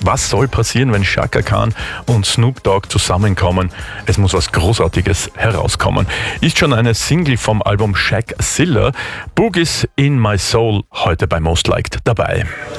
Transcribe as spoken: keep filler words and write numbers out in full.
Was soll passieren, wenn Chaka Khan und Snoop Dogg zusammenkommen? Es muss was Großartiges herauskommen. Ist schon eine Single vom Album Shaq Zilla. Boogies in My Soul heute bei Most Liked dabei.